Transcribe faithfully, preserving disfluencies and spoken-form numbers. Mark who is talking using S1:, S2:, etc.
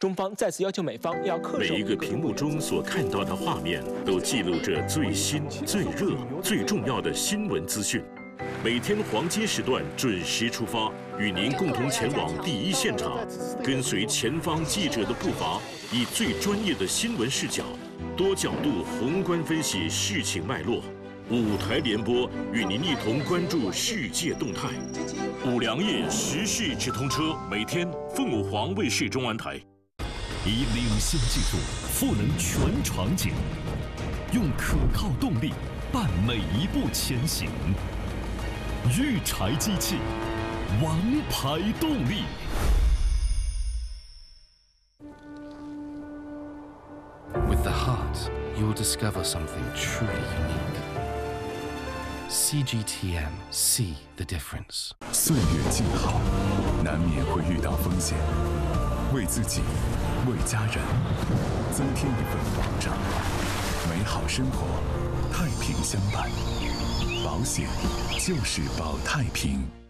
S1: 中方再次要求美方要恪守。
S2: 每一个屏幕中所看到的画面，都记录着最新、最热、最重要的新闻资讯。每天黄金时段准时出发，与您共同前往第一现场，跟随前方记者的步伐，以最专业的新闻视角，多角度宏观分析事情脉络。五台联播与您一同关注世界动态。五粮液时事直通车，每天凤舞黄卫视中安台。
S3: 以领先技术赋能全场景，用可靠动力伴每一步前行。御柴机器，王牌动力。
S4: With the heart, you'll discover something truly unique. C G T M, see the difference.
S5: 岁月静好，难免会遇到风险，为自己，为家人，增添一份保障，美好生活，太平相伴。保险就是保太平。